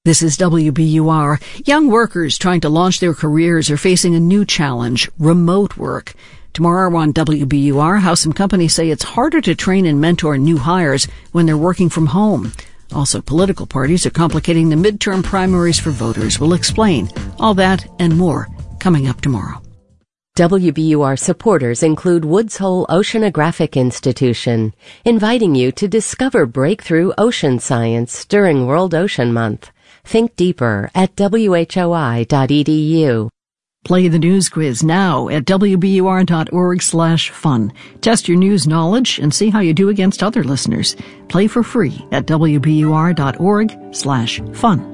This is WBUR. Young workers trying to launch their careers are facing a new challenge, remote work. Tomorrow on WBUR, how some companies say it's harder to train and mentor new hires when they're working from home. Also, political parties are complicating the midterm primaries for voters. We'll explain all that and more coming up tomorrow. WBUR supporters include Woods Hole Oceanographic Institution, inviting you to discover breakthrough ocean science during World Ocean Month. Think deeper at whoi.edu. Play the news quiz now at wbur.org/fun. Test your news knowledge and see how you do against other listeners. Play for free at wbur.org/fun.